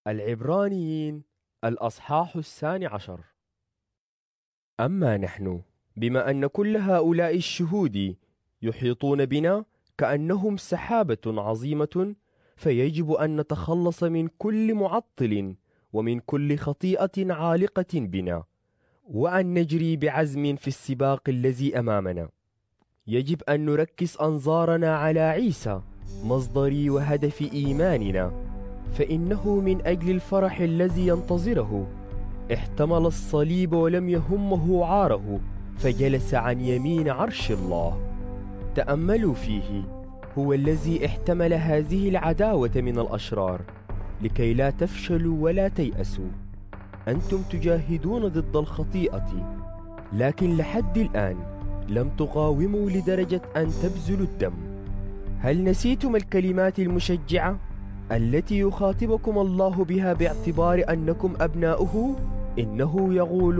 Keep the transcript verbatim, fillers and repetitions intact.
العبرانيين الأصحاح الثاني عشر. أما نحن بما أن كل هؤلاء الشهود يحيطون بنا كأنهم سحابة عظيمة، فيجب أن نتخلص من كل معطل ومن كل خطيئة عالقة بنا، وأن نجري بعزم في السباق الذي أمامنا. يجب أن نركز أنظارنا على عيسى مصدر وهدف إيماننا، فإنه من أجل الفرح الذي ينتظره احتمل الصليب ولم يهمه عاره، فجلس عن يمين عرش الله. تأملوا فيه، هو الذي احتمل هذه العداوة من الأشرار لكي لا تفشلوا ولا تيأسوا. أنتم تجاهدون ضد الخطيئة، لكن لحد الآن لم تقاوموا لدرجة أن تبذلوا الدم. هل نسيتم الكلمات المشجعة التي يخاطبكم الله بها باعتبار أنكم أبناؤه؟ إنه يقول: